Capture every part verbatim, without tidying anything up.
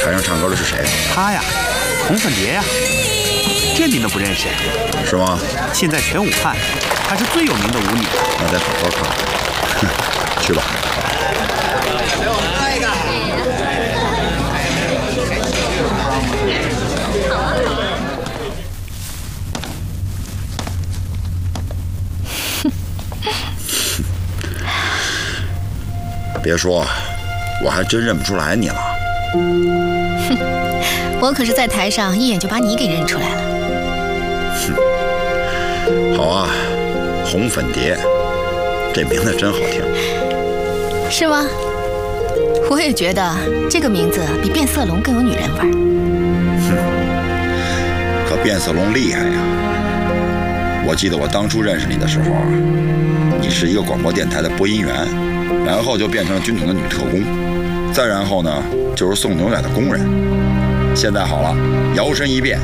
台上唱歌的是谁？ 她呀，红粉蝶呀，这您都不认识？ 是吗？ 现在全武汉，她是最有名的舞女。 那得好好看。去吧。 来一个。 别说，我还真认不出来你了。 哼，我可是在台上一眼就把你给认出来了。 哼，好啊，红粉蝶，这名字真好听。 是吗？我也觉得这个名字比变色龙更有女人味儿。 哼，可变色龙厉害呀！我记得我当初认识你的时候，你是一个广播电台的播音员。然后就变成了军统的女特工，再然后呢，就是送牛奶的工人。现在好了，摇身一变，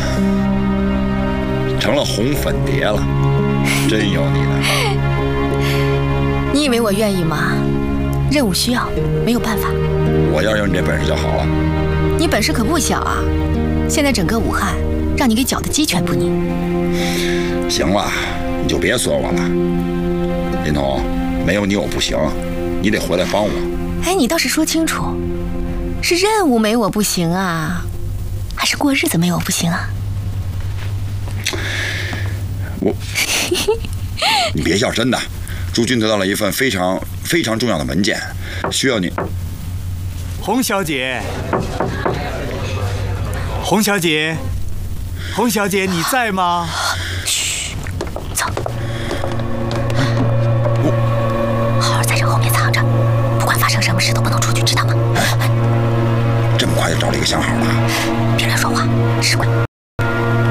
成了红粉蝶了，真有你的。 你以为我愿意吗？任务需要，没有办法。 我要有你这本事就好了。 你本事可不小啊！现在整个武汉让你给搅得鸡犬不宁。 行了，你就别说我了，林彤，没有你我不行。你得回来帮我。 哎，你倒是说清楚，是任务没我不行啊，还是过日子没我不行啊？ 我，你别笑，真的。朱军得到了一份非常非常重要的文件，需要你。 洪小姐，洪小姐，洪小姐，你在吗？ 嘘，走。好好在这后面藏着，不管发生什么事都不能出去，知道吗？ 这么快就找了一个相好了？ 别乱说话，吃亏。